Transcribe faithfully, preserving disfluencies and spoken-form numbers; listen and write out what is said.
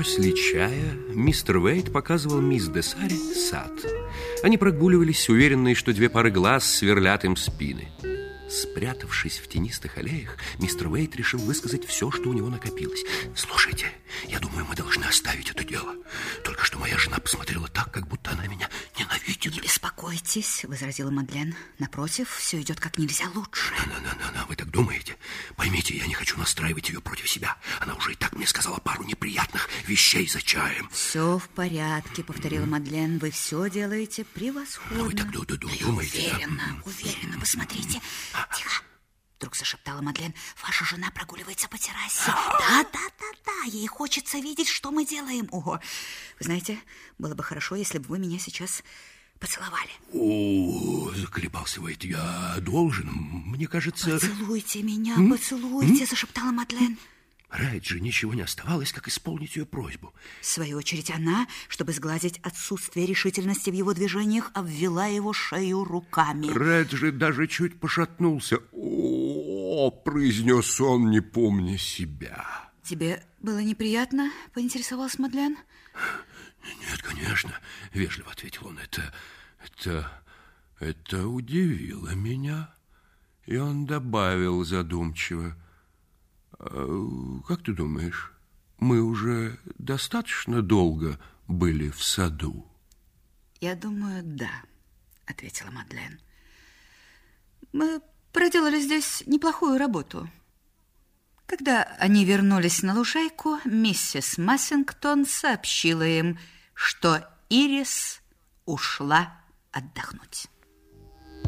После чая мистер Уэйт показывал мисс де Саре сад. Они прогуливались, уверенные, что две пары глаз сверлят им спины. Спрятавшись в тенистых аллеях, мистер Уэйт решил высказать все, что у него накопилось. «Слушайте, я думаю, мы должны оставить это дело. Только что моя жена посмотрела так, как будто она меня ненавидит». Не беспокойтесь, возразила Мадлен. Напротив, все идет как нельзя лучше. На-на-на-на, вы так думаете? Поймите, я не хочу настраивать ее против себя. Она уже и так мне сказала пару неприятных вещей за чаем. Все в порядке, повторила Мадлен. Вы все делаете превосходно. Вы так думаете? Уверенно, уверенно, посмотрите. Тихо. Вдруг зашептала Мадлен. Ваша жена прогуливается по террасе. Да, да, да, да. Ей хочется видеть, что мы делаем. Ого. Вы знаете, было бы хорошо, если бы вы меня сейчас поцеловали. О, заколебался Уэйт. Я должен, мне кажется... Поцелуйте меня, М? поцелуйте, М? зашептала Мадлен. Рэйджи ничего не оставалось, как исполнить ее просьбу. В свою очередь она, чтобы сгладить отсутствие решительности в его движениях, обвела его шею руками. Рэйджи даже чуть пошатнулся. «О, — произнес он, не помня себя. — Тебе было неприятно? — поинтересовалась Мадлен. — Нет, конечно, — вежливо ответил он. Это, это, это удивило меня. И он добавил задумчиво. Как ты думаешь, мы уже достаточно долго были в саду? Я думаю, да, ответила Мадлен. Мы проделали здесь неплохую работу. Когда они вернулись на лужайку, миссис Массингтон сообщила им, что Ирис ушла отдохнуть.